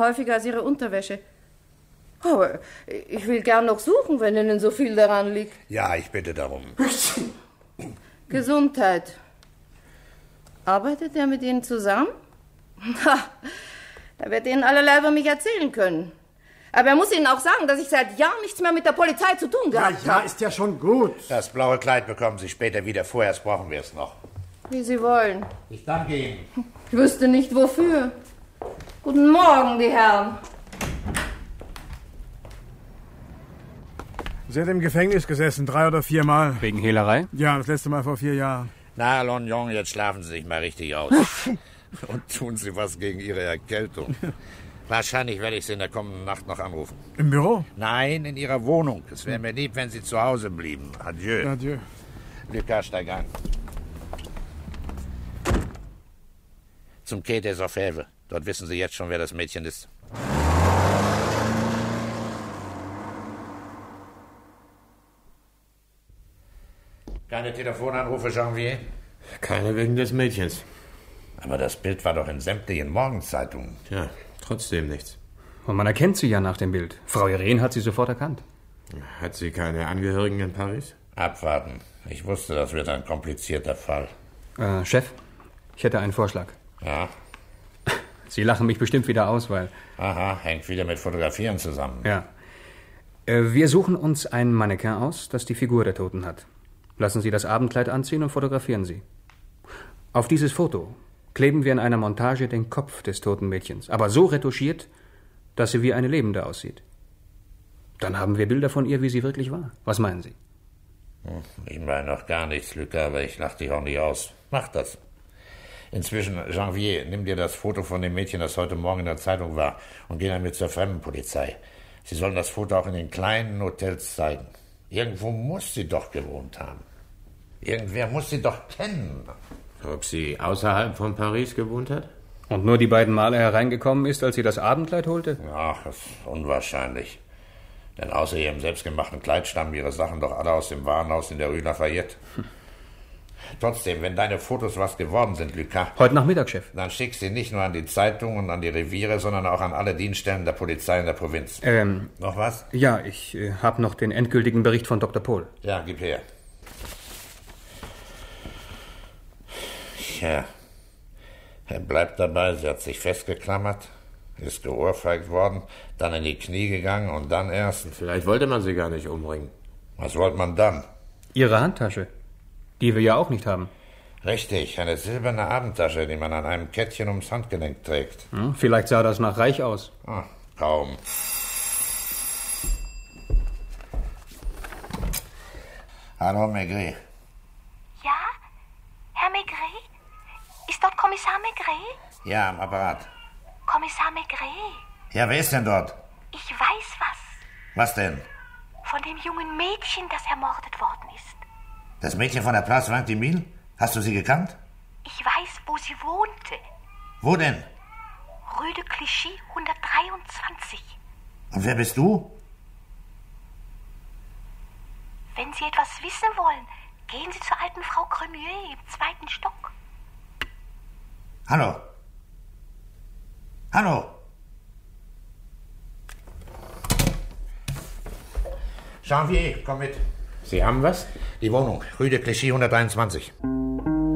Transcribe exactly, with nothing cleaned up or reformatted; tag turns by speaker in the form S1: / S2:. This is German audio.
S1: häufiger als Ihre Unterwäsche. Aber ich will gern noch suchen, wenn Ihnen so viel daran liegt.
S2: Ja, ich bitte darum.
S1: Gesundheit. Arbeitet er mit Ihnen zusammen? Ha, da wird Ihnen allerlei über mich erzählen können. Aber er muss Ihnen auch sagen, dass ich seit Jahren nichts mehr mit der Polizei zu tun gehabt habe.
S3: Ja, ja, ist ja schon gut.
S2: Das blaue Kleid bekommen Sie später wieder. Vorerst brauchen wir es noch.
S1: Wie Sie wollen.
S2: Ich danke Ihnen.
S1: Ich wüsste nicht, wofür. Guten Morgen, die Herren.
S3: Sie hat im Gefängnis gesessen, drei oder vier Mal.
S4: Wegen Hehlerei?
S3: Ja, das letzte Mal vor vier Jahren.
S2: Na, Lognon, jetzt schlafen Sie sich mal richtig aus. Und tun Sie was gegen Ihre Erkältung. Wahrscheinlich werde ich Sie in der kommenden Nacht noch anrufen.
S3: Im Büro?
S2: Nein, in Ihrer Wohnung. Es wäre mir lieb, wenn Sie zu Hause blieben. Adieu.
S3: Adieu.
S2: Lucas, steig ein. Zum Quai des Orfèvres. Dort wissen Sie jetzt schon, wer das Mädchen ist. Keine Telefonanrufe, Janvier?
S5: Keine wegen des Mädchens.
S2: Aber das Bild war doch in sämtlichen Morgenzeitungen.
S5: Tja, trotzdem nichts.
S4: Und man erkennt sie ja nach dem Bild. Frau Irene hat sie sofort erkannt.
S5: Hat sie keine Angehörigen in Paris?
S2: Abwarten. Ich wusste, das wird ein komplizierter Fall.
S4: Äh, Chef, ich hätte einen Vorschlag.
S2: Ja?
S4: Sie lachen mich bestimmt wieder aus, weil...
S2: Aha, hängt wieder mit Fotografieren zusammen.
S4: Ja. Äh, wir suchen uns ein Mannequin aus, das die Figur der Toten hat. Lassen Sie das Abendkleid anziehen und fotografieren Sie. Auf dieses Foto kleben wir in einer Montage den Kopf des toten Mädchens, aber so retuschiert, dass sie wie eine Lebende aussieht. Dann haben wir Bilder von ihr, wie sie wirklich war. Was meinen Sie?
S2: Ich meine noch gar nichts, Lucas, aber ich lach dich auch nicht aus. Mach das. Inzwischen, Janvier, nimm dir das Foto von dem Mädchen, das heute Morgen in der Zeitung war, und geh damit zur Fremdenpolizei. Sie sollen das Foto auch in den kleinen Hotels zeigen. Irgendwo muss sie doch gewohnt haben. Irgendwer muss sie doch kennen.
S5: Ob sie außerhalb von Paris gewohnt hat?
S4: Und nur die beiden Male hereingekommen ist, als sie das Abendkleid holte?
S2: Ach, das ist unwahrscheinlich. Denn außer ihrem selbstgemachten Kleid stammen ihre Sachen doch alle aus dem Warenhaus in der Rue Lafayette. Hm. Trotzdem, wenn deine Fotos was geworden sind, Lucas...
S4: Heute Nachmittag, Chef.
S2: Dann schick sie nicht nur an die Zeitung und an die Reviere, sondern auch an alle Dienststellen der Polizei in der Provinz.
S4: Ähm...
S2: Noch was?
S4: Ja, ich äh, habe noch den endgültigen Bericht von Doktor Pohl.
S2: Ja, gib her. Ja, er bleibt dabei, sie hat sich festgeklammert, ist geohrfeigt worden, dann in die Knie gegangen und dann erst...
S5: Vielleicht wollte man sie gar nicht umbringen.
S2: Was wollte man dann?
S4: Ihre Handtasche, die wir ja auch nicht haben.
S2: Richtig, eine silberne Abendtasche, die man an einem Kettchen ums Handgelenk trägt.
S4: Hm, vielleicht sah das nach Reich aus.
S2: Ah, kaum. Hallo, Maigret.
S6: Ja? Herr Maigret? Ist dort Kommissar Maigret?
S2: Ja, am Apparat.
S6: Kommissar Maigret?
S2: Ja, wer ist denn dort?
S6: Ich weiß was.
S2: Was denn?
S6: Von dem jungen Mädchen, das ermordet worden ist.
S2: Das Mädchen von der Place Vingt-Mille? Hast du sie gekannt?
S6: Ich weiß, wo sie wohnte.
S2: Wo denn?
S6: Rue de Clichy hundertdreiundzwanzig.
S2: Und wer bist du?
S6: Wenn Sie etwas wissen wollen, gehen Sie zur alten Frau Cremieux im zweiten Stock.
S2: Hallo? Hallo? Janvier, komm mit.
S5: Sie haben was?
S2: Die Wohnung, Rue de Clichy hundertdreiundzwanzig.